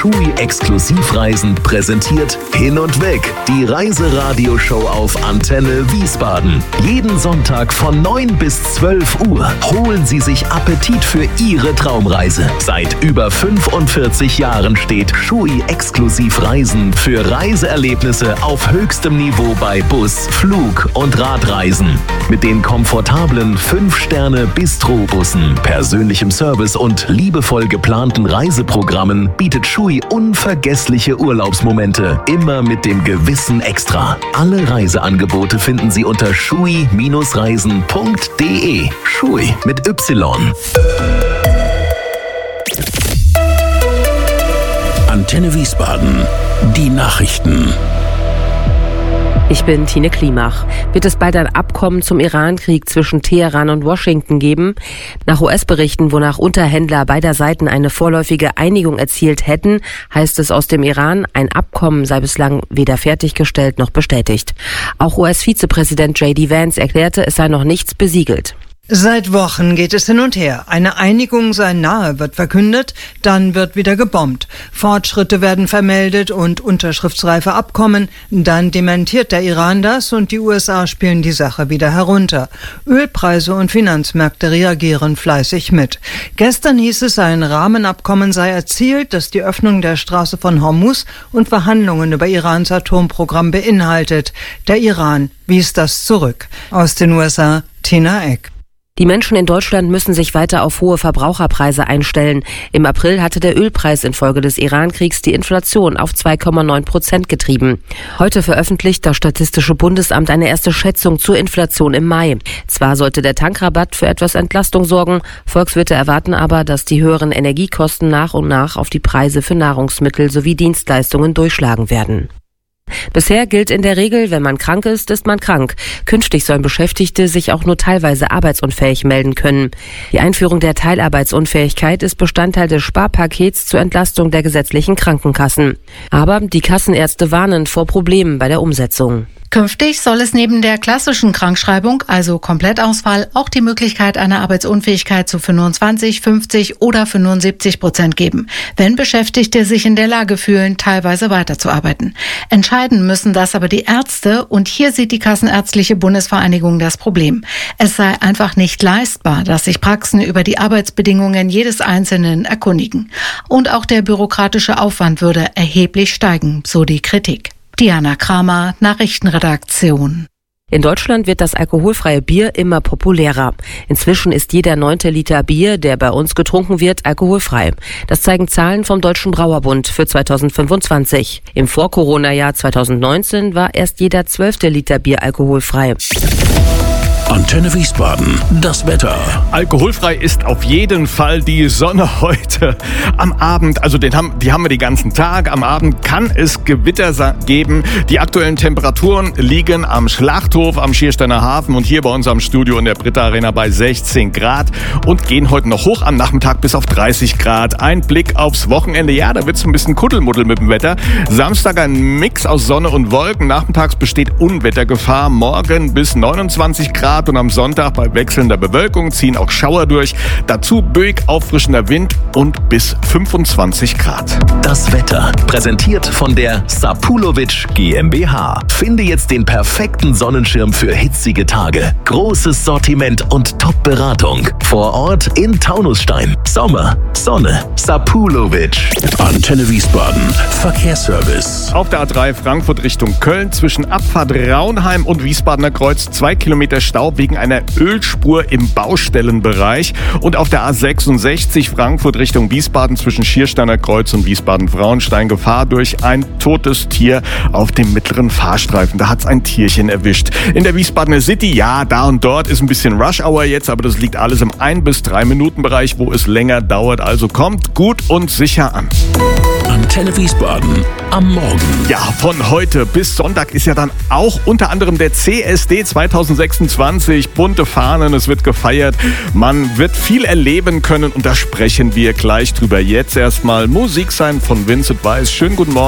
TUI Exklusivreisen präsentiert Hin und Weg, die Reiseradioshow auf Antenne Wiesbaden. Jeden Sonntag von 9 bis 12 Uhr holen Sie sich Appetit für Ihre Traumreise. Seit über 45 Jahren steht TUI Exklusivreisen für Reiseerlebnisse auf höchstem Niveau bei Bus, Flug und Radreisen. Mit den komfortablen 5-Sterne-Bistro-Bussen, persönlichem Service und liebevoll geplanten Reiseprogrammen bietet TUI unvergessliche Urlaubsmomente, immer mit dem gewissen Extra. Alle Reiseangebote finden Sie unter schui-reisen.de. TUI mit Y. Antenne Wiesbaden. Die Nachrichten. Ich bin Tine Klimach. Wird es bald ein Abkommen zum Iran-Krieg zwischen Teheran und Washington geben? Nach US-Berichten, wonach Unterhändler beider Seiten eine vorläufige Einigung erzielt hätten, heißt es aus dem Iran, ein Abkommen sei bislang weder fertiggestellt noch bestätigt. Auch US-Vizepräsident J.D. Vance erklärte, es sei noch nichts besiegelt. Seit Wochen geht es hin und her. Eine Einigung sei nahe, wird verkündet, dann wird wieder gebombt. Fortschritte werden vermeldet und unterschriftsreife Abkommen. Dann dementiert der Iran das und die USA spielen die Sache wieder herunter. Ölpreise und Finanzmärkte reagieren fleißig mit. Gestern hieß es, ein Rahmenabkommen sei erzielt, das die Öffnung der Straße von Hormuz und Verhandlungen über Irans Atomprogramm beinhaltet. Der Iran wies das zurück. Aus den USA, Tina Eck. Die Menschen in Deutschland müssen sich weiter auf hohe Verbraucherpreise einstellen. Im April hatte der Ölpreis infolge des Iran-Kriegs die Inflation auf 2,9% getrieben. Heute veröffentlicht das Statistische Bundesamt eine erste Schätzung zur Inflation im Mai. Zwar sollte der Tankrabatt für etwas Entlastung sorgen, Volkswirte erwarten aber, dass die höheren Energiekosten nach und nach auf die Preise für Nahrungsmittel sowie Dienstleistungen durchschlagen werden. Bisher gilt in der Regel, wenn man krank ist, ist man krank. Künftig sollen Beschäftigte sich auch nur teilweise arbeitsunfähig melden können. Die Einführung der Teilarbeitsunfähigkeit ist Bestandteil des Sparpakets zur Entlastung der gesetzlichen Krankenkassen. Aber die Kassenärzte warnen vor Problemen bei der Umsetzung. Künftig soll es neben der klassischen Krankschreibung, also Komplettausfall, auch die Möglichkeit einer Arbeitsunfähigkeit zu 25, 50 oder 75% geben, wenn Beschäftigte sich in der Lage fühlen, teilweise weiterzuarbeiten. Entscheiden müssen das aber die Ärzte und hier sieht die Kassenärztliche Bundesvereinigung das Problem. Es sei einfach nicht leistbar, dass sich Praxen über die Arbeitsbedingungen jedes Einzelnen erkundigen. Und auch der bürokratische Aufwand würde erheblich steigen, so die Kritik. Diana Kramer, Nachrichtenredaktion. In Deutschland wird das alkoholfreie Bier immer populärer. Inzwischen ist jeder 9. Liter Bier, der bei uns getrunken wird, alkoholfrei. Das zeigen Zahlen vom Deutschen Brauerbund für 2025. Im Vor-Corona-Jahr 2019 war erst jeder 12. Liter Bier alkoholfrei. Antenne Wiesbaden, das Wetter. Alkoholfrei ist auf jeden Fall die Sonne heute. Am Abend, also die haben wir den ganzen Tag. Am Abend kann es Gewitter geben. Die aktuellen Temperaturen liegen am Schlachthof, am Schiersteiner Hafen und hier bei uns am Studio in der Britta Arena bei 16 Grad und gehen heute noch hoch am Nachmittag bis auf 30 Grad. Ein Blick aufs Wochenende, ja, da wird es ein bisschen Kuddelmuddel mit dem Wetter. Samstag ein Mix aus Sonne und Wolken. Nachmittags besteht Unwettergefahr. Morgen bis 29 Grad. Und am Sonntag bei wechselnder Bewölkung ziehen auch Schauer durch. Dazu böig auffrischender Wind und bis 25 Grad. Das Wetter präsentiert von der Sapulovic GmbH. Finde jetzt den perfekten Sonnenschirm für hitzige Tage. Großes Sortiment und Top-Beratung. Vor Ort in Taunusstein. Sommer, Sonne, Sapulovic. Antenne Wiesbaden, Verkehrsservice. Auf der A3 Frankfurt Richtung Köln zwischen Abfahrt Raunheim und Wiesbadener Kreuz 2 Kilometer Stau wegen einer Ölspur im Baustellenbereich. Und auf der A66 Frankfurt Richtung Wiesbaden zwischen Schiersteiner Kreuz und Wiesbaden-Frauenstein Gefahr durch ein totes Tier auf dem mittleren Fahrstreifen. Da hat's ein Tierchen erwischt. In der Wiesbadener City, ja, da und dort ist ein bisschen Rush-Hour jetzt, aber das liegt alles im 1 bis 3 Minuten Bereich, wo es länger dauert. Also kommt gut und sicher an. Antenne Wiesbaden am Morgen. Ja, von heute bis Sonntag ist ja dann auch unter anderem der CSD 2026. Bunte Fahnen, es wird gefeiert. Man wird viel erleben können und da sprechen wir gleich drüber. Jetzt erstmal Musik sein von Vincent Weiss. Schönen guten Morgen.